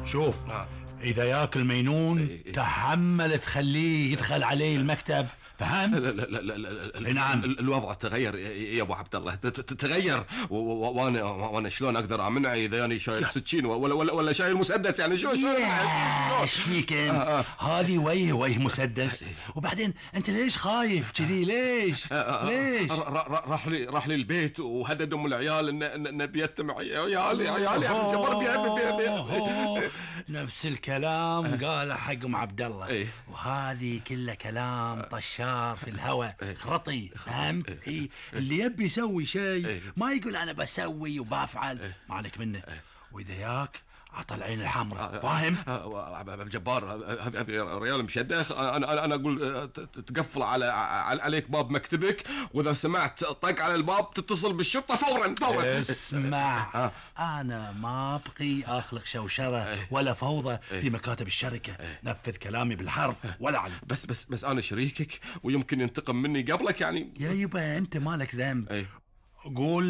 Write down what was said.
شوف، إذا ياكل مينون إيه. تحمل تخليه يدخل عليه المكتب، فهمت؟ لا لا لا لا لا لا نعم. الوضع تغير يا ابو عبد الله، تغير، وانا شلون اقدر امنعه اذا انا شايل سكين ولا شايل مسدس؟ يعني شو ايش فيك انت؟ هذه وجه مسدس. وبعدين انت ليش خايف كذي؟ ليش؟ ليش؟ راح لي البيت وهدد ام العيال ان بيتم عيالي عبد الجبار. نفس الكلام قاله حق ام عبد الله. وهذه كلها كلام طشار في الهواء، خرطي، فهمت؟ اللي يبي يسوي شيء ما يقول انا بسوي وبفعل، ما عليك منه. واذا ياك عطى العين الحمراء، فاهم؟ جبار، هذا ريال مشدخ. انا اقول تقفل عليك باب مكتبك، واذا سمعت طق على الباب تتصل بالشرطه فورا. اسمع، انا ما ابقي اخلق شوشره ولا فوضى في مكاتب الشركه. نفذ كلامي بالحرف ولا علي. بس انا شريكك ويمكن ينتقم مني قبلك يعني. يا يبا انت مالك ذنب. قول